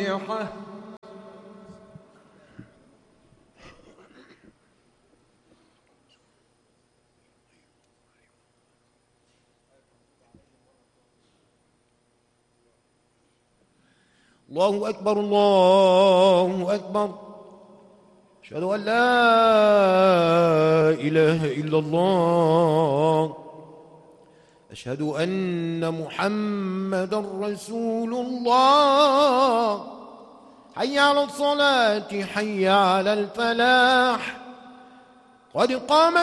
الصيحة. الله أكبر الله أكبر. أشهد أن لا إله إلا الله. أشهد أن محمدا رسول الله. حي على الصلاة حي على الفلاح. قد قامت